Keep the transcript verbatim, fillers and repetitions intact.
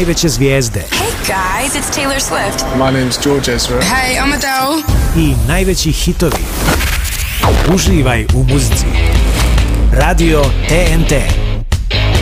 najveće zvijezde. Hey guys, it's Taylor Swift. My name's George Ezra. Hey, I'm Adele. I najveći hitovi. Uživaj u muzici. Radio T N T.